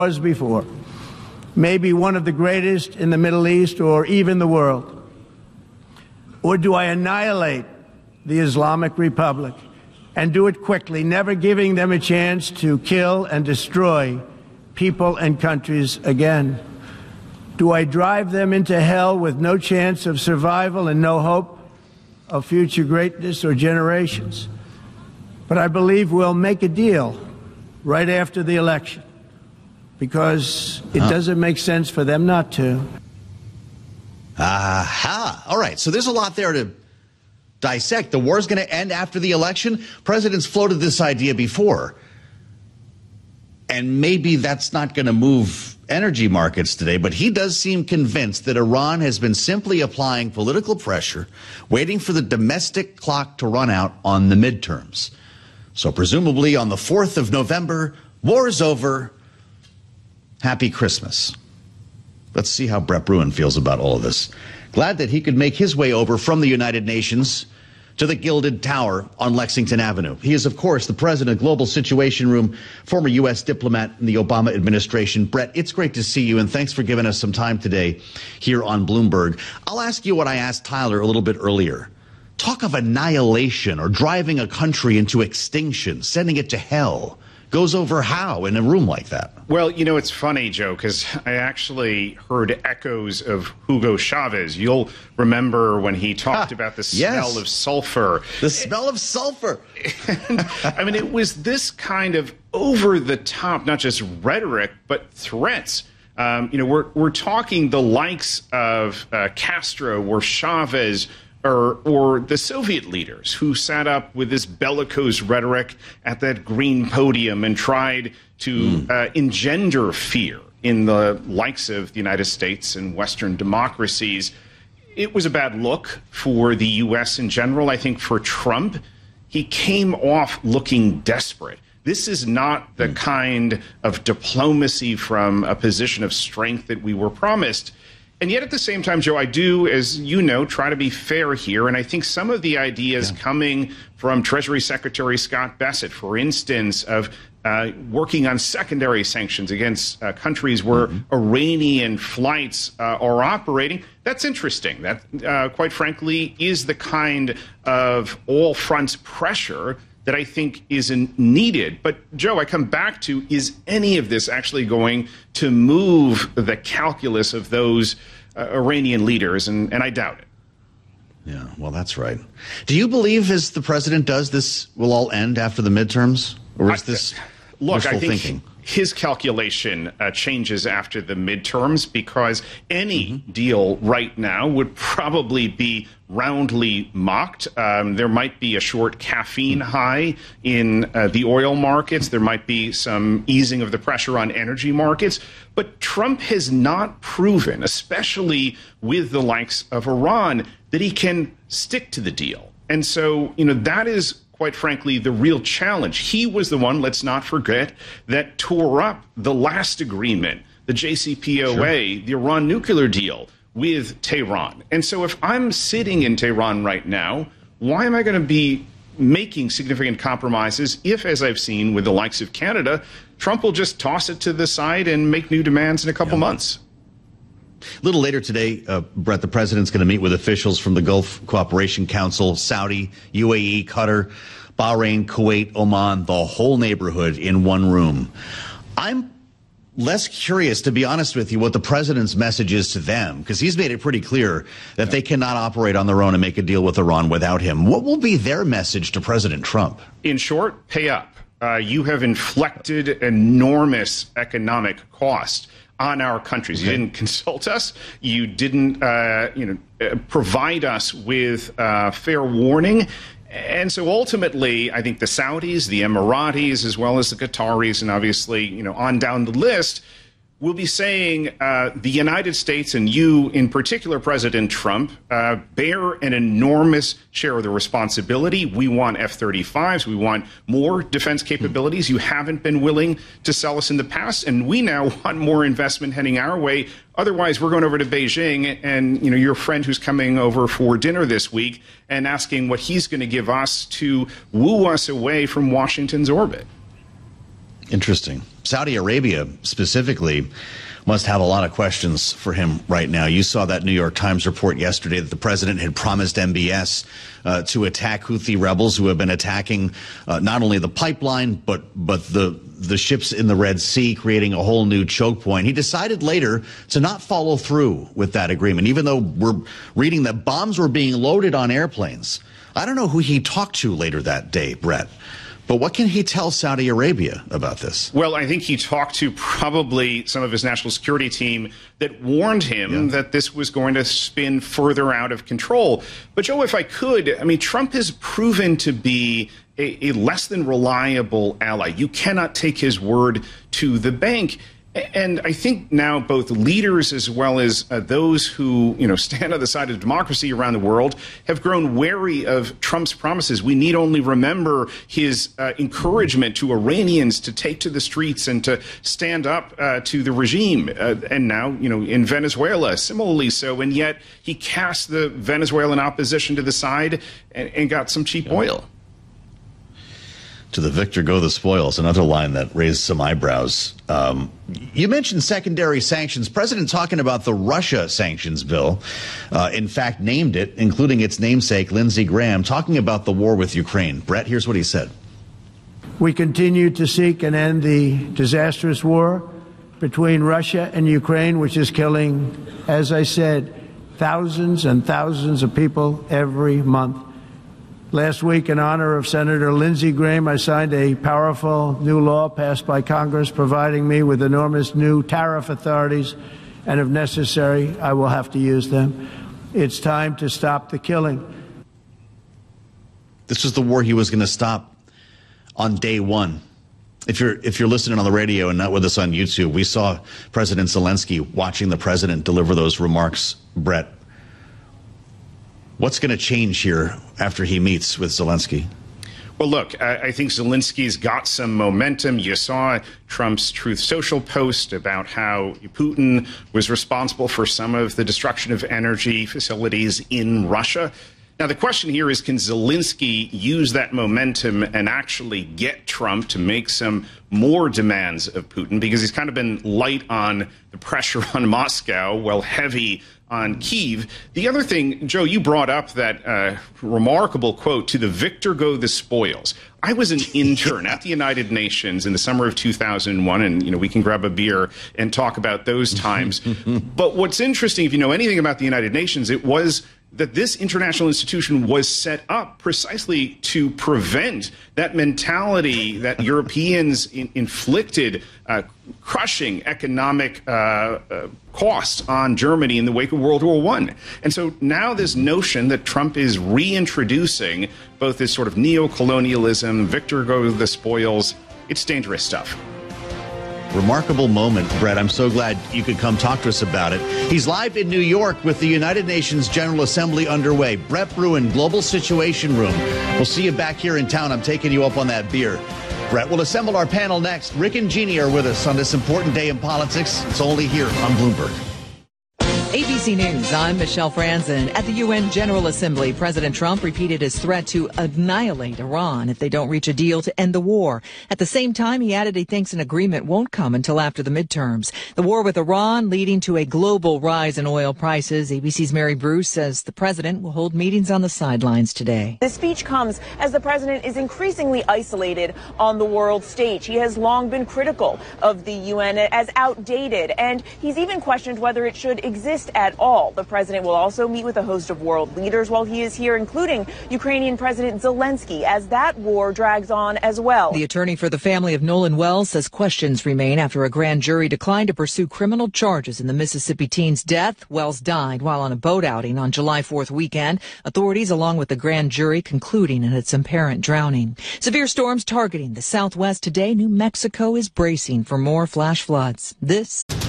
was before, maybe one of the greatest in the Middle East or even the world? Or do I annihilate the Islamic Republic and do it quickly, never giving them a chance to kill and destroy people and countries again? Do I drive them into hell with no chance of survival and no hope of future greatness or generations? But I believe we'll make a deal right after the election, because it doesn't make sense for them not to. Aha. All right. So there's a lot there to dissect. The war's going to end after the election. Presidents floated this idea before. And maybe that's not going to move energy markets today, but he does seem convinced that Iran has been simply applying political pressure, waiting for the domestic clock to run out on the midterms. So presumably on the 4th of November, war is over. Happy Christmas. Let's see how Brett Bruen feels about all of this. Glad that he could make his way over from the United Nations to the Gilded Tower on Lexington Avenue. He is, of course, the president of Global Situation Room, former U.S. diplomat in the Obama administration. Brett, it's great to see you, and thanks for giving us some time today here on Bloomberg. I'll ask you what I asked Tyler a little bit earlier. Talk of annihilation or driving a country into extinction, sending it to hell, goes over how in a room like that? Well, you know, it's funny, Joe, because I actually heard echoes of Hugo Chavez. You'll remember when he talked about the smell of sulfur. The smell of sulfur. And, I mean, it was this kind of over-the-top, not just rhetoric, but threats. You know, we're talking the likes of Castro or Chavez, or the Soviet leaders who sat up with this bellicose rhetoric at that green podium and tried to engender fear in the likes of the United States and Western democracies. It was a bad look for the U.S. in general. I think for Trump, he came off looking desperate. This is not the kind of diplomacy from a position of strength that we were promised. And yet at the same time, Joe, I do, as you know, try to be fair here. And I think some of the ideas coming from Treasury Secretary Scott Bessent, for instance, of working on secondary sanctions against countries where Iranian flights are operating, that's interesting. That, quite frankly, is the kind of all-front pressure that I think isn't needed. But, Joe, I come back to, is any of this actually going to move the calculus of those Iranian leaders? And I doubt it. Yeah, well, that's right. Do you believe, as the president does, this will all end after the midterms? Or is this wishful thinking? His calculation changes after the midterms, because any deal right now would probably be roundly mocked. There might be a short caffeine high in the oil markets. There might be some easing of the pressure on energy markets. But Trump has not proven, especially with the likes of Iran, that he can stick to the deal. And so, you know, that is, quite frankly, the real challenge. He was the one, let's not forget, that tore up the last agreement, the JCPOA, the Iran nuclear deal with Tehran. And so if I'm sitting in Tehran right now, why am I going to be making significant compromises if, as I've seen with the likes of Canada, Trump will just toss it to the side and make new demands in a couple months? A little later today, Brett, the president's going to meet with officials from the Gulf Cooperation Council, Saudi, UAE, Qatar, Bahrain, Kuwait, Oman, the whole neighborhood in one room. I'm less curious, to be honest with you, what the president's message is to them, because he's made it pretty clear that they cannot operate on their own and make a deal with Iran without him. What will be their message to President Trump? In short, pay up. You have inflicted enormous economic cost on our countries. You didn't consult us. You didn't, provide us with fair warning. And so ultimately, I think the Saudis, the Emiratis, as well as the Qataris, and obviously, you know, on down the list, will be saying the United States, and you in particular, President Trump, bear an enormous share of the responsibility. We want F-35s. We want more defense capabilities. You haven't been willing to sell us in the past, and we now want more investment heading our way. Otherwise, we're going over to Beijing, and you know, your friend who's coming over for dinner this week and asking what he's going to give us to woo us away from Washington's orbit. Interesting. Saudi Arabia specifically must have a lot of questions for him right now. You saw that New York Times report yesterday that the president had promised MBS to attack Houthi rebels who have been attacking not only the pipeline, but the ships in the Red Sea, creating a whole new choke point. He decided later to not follow through with that agreement, even though we're reading that bombs were being loaded on airplanes. I don't know who he talked to later that day, Brett. But what can he tell Saudi Arabia about this? Well, I think he talked to probably some of his national security team that warned him that this was going to spin further out of control. But, Joe, if I could, I mean, Trump has proven to be a less than reliable ally. You cannot take his word to the bank. And I think now both leaders as well as those who, stand on the side of democracy around the world have grown wary of Trump's promises. We need only remember his encouragement to Iranians to take to the streets and to stand up to the regime. And now, in Venezuela, similarly so. And yet he cast the Venezuelan opposition to the side and got some cheap oil. To the victor go the spoils, another line that raised some eyebrows. You mentioned secondary sanctions. President talking about the Russia sanctions bill, in fact, named it, including its namesake, Lindsey Graham, talking about the war with Ukraine. Brett, here's what he said. We continue to seek and end the disastrous war between Russia and Ukraine, which is killing, as I said, thousands and thousands of people every month. Last week, in honor of Senator Lindsey Graham, I signed a powerful new law passed by Congress providing me with enormous new tariff authorities, and if necessary, I will have to use them. It's time to stop the killing. This was the war he was going to stop on day one. If you're listening on the radio and not with us on YouTube, we saw President Zelensky watching the president deliver those remarks, Brett. What's going to change here after he meets with Zelensky? Well, look, I think Zelensky's got some momentum. You saw Trump's Truth Social post about how Putin was responsible for some of the destruction of energy facilities in Russia. Now, the question here is, can Zelensky use that momentum and actually get Trump to make some more demands of Putin? Because he's kind of been light on the pressure on Moscow, while heavy on Kyiv. The other thing, Joe, you brought up that remarkable quote, "To the victor go the spoils." I was an intern at the United Nations in the summer of 2001, and we can grab a beer and talk about those times. But what's interesting, if you know anything about the United Nations, it was that this international institution was set up precisely to prevent that mentality that Europeans inflicted crushing economic costs on Germany in the wake of World War I. And so now this notion that Trump is reintroducing both this sort of neo-colonialism, victor go the spoils, it's dangerous stuff. Remarkable moment, Brett. I'm so glad you could come talk to us about it. He's live in New York with the United Nations General Assembly underway. Brett Bruen, Global Situation Room. We'll see you back here in town. I'm taking you up on that beer. Brett, we'll assemble our panel next. Rick and Jeannie are with us on this important day in politics. It's only here on Bloomberg. ABC News, I'm Michelle Franzen. At the UN General Assembly, President Trump repeated his threat to annihilate Iran if they don't reach a deal to end the war. At the same time, he added he thinks an agreement won't come until after the midterms. The war with Iran leading to a global rise in oil prices. ABC's Mary Bruce says the president will hold meetings on the sidelines today. This speech comes as the president is increasingly isolated on the world stage. He has long been critical of the UN as outdated, and he's even questioned whether it should exist at all. The president will also meet with a host of world leaders while he is here, including Ukrainian President Zelensky, as that war drags on as well. The attorney for the family of Nolan Wells says questions remain after a grand jury declined to pursue criminal charges in the Mississippi teen's death. Wells died while on a boat outing on July 4th weekend. Authorities, along with the grand jury, concluding in its apparent drowning. Severe storms targeting the Southwest today. New Mexico is bracing for more flash floods. This